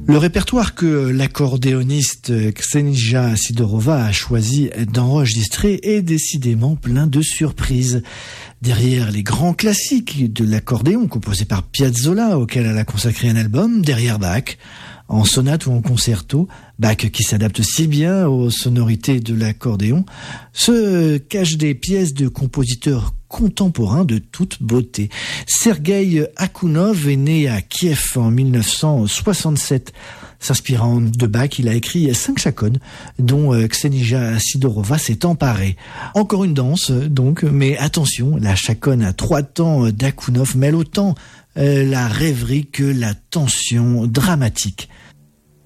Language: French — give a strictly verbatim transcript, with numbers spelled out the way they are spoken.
Le répertoire que l'accordéoniste Ksenija Sidorova a choisi d'enregistrer est décidément plein de surprises. Derrière les grands classiques de l'accordéon composés par Piazzolla, auquel elle a consacré un album, derrière Bach, en sonate ou en concerto, Bach qui s'adapte si bien aux sonorités de l'accordéon, se cachent des pièces de compositeurs contemporains de toute beauté. Sergueï Akounov est né à Kiev en mille neuf cent soixante-sept. S'inspirant de Bach, il a écrit cinq chaconnes, dont Ksenija Sidorova s'est emparée. Encore une danse, donc, mais attention, la chaconne à trois temps d'Akounov mêle autant la rêverie que la tension dramatique.